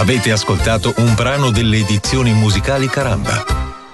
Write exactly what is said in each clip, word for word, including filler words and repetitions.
Avete ascoltato un brano delle edizioni musicali Caramba.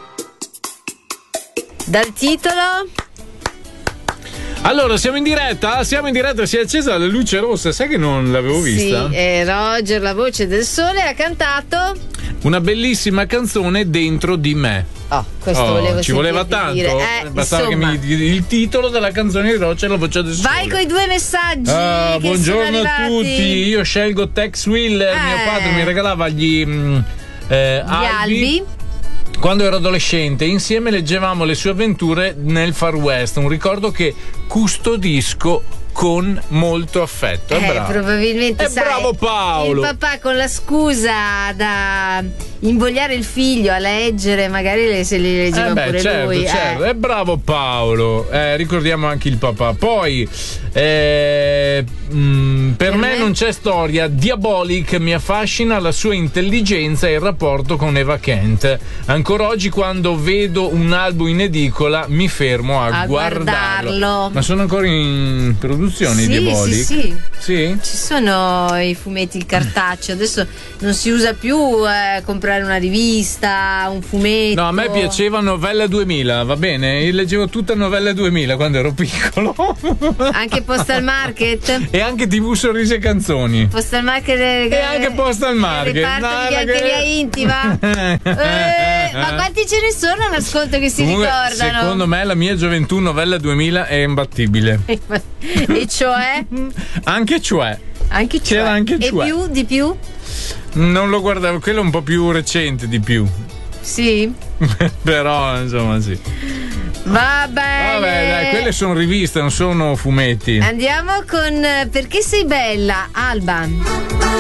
Dal titolo? Allora, siamo in diretta? Siamo in diretta, si è accesa la luce rossa, sai che non l'avevo vista? Sì, e Roger, la voce del sole, ha cantato una bellissima canzone, Dentro di me. Oh, questo Oh, volevo ci voleva tanto? dire. Eh, Bastava insomma. che mi il titolo della canzone di Roger, la voce del sole. Vai con i due messaggi. Ah, che buongiorno sono a arrivati. tutti, io scelgo Tex Willer, Eh. mio padre mi regalava gli, mh, eh, Gli albi. albi. Quando ero adolescente, insieme leggevamo le sue avventure nel Far West, un ricordo che custodisco con molto affetto. È Eh, bravo. probabilmente È sai, bravo Paolo. il papà con la scusa da invogliare il figlio a leggere, magari le, se li leggeva Eh beh, pure certo, lui. certo. Eh. È bravo Paolo. Eh, ricordiamo anche il papà. Poi, eh, mh, per, Per me, me? non c'è storia. Diabolic mi affascina la sua intelligenza e il rapporto con Eva Kent. Ancora oggi, quando vedo un album in edicola, mi fermo a, A guardarlo. Ma sono ancora in produzione i Sì, Diabolic? sì, sì. Sì? Ci sono i fumetti, il cartaceo. Adesso non si usa più eh, comprare una rivista, un fumetto. No, a me piaceva Novella duemila, va bene? Io leggevo tutta Novella duemila quando ero piccolo. Anche Postal Market. E anche tivù Sorrisi e Canzoni. Postal Market E anche Postal Market. Il reparto No, di biancheria che- intima. Eh, ma quanti ce ne sono all'ascolto che si Comunque, ricordano? secondo me la mia gioventù Novella duemila è imbattibile. E cioè? Anche cioè. Anche cioè. C'era anche E cioè. più, di più? Non lo guardavo, quello è un po' più recente di più. Sì. Però, insomma, sì. Va bene. Vabbè, dai, quelle sono riviste, non sono fumetti. Andiamo con eh, Perché sei bella, Alban.